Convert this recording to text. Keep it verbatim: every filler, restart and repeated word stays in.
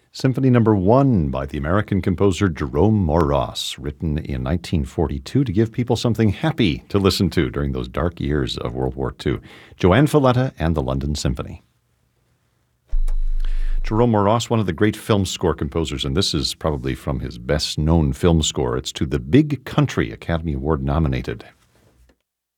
Symphony Number One by the American composer Jerome Moross, written in nineteen forty-two to give people something happy to listen to during those dark years of World War Two. Joanne Falletta and the London Symphony. Jerome Moross, one of the great film score composers, and this is probably from his best-known film score. It's to The Big Country, Academy Award nominated,